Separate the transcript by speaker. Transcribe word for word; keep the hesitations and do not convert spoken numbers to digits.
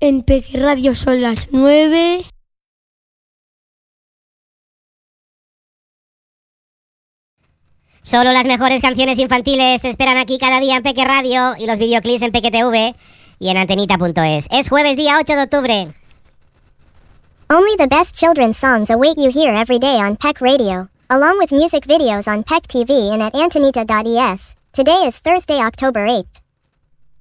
Speaker 1: En Peque Radio son las nueve.
Speaker 2: Solo las mejores canciones infantiles se esperan aquí cada día en Peque Radio y los videoclips en Peque T V y en antenita punto es. Es jueves día ocho de octubre.
Speaker 3: Only the best children's songs await you here every day on Peck Radio, along with music videos on Peck T V and at antonita dot e s. Today is Thursday, October eighth.